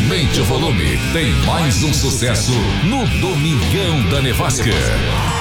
Aumente o volume, tem mais um sucesso no Domingão da Nevasca.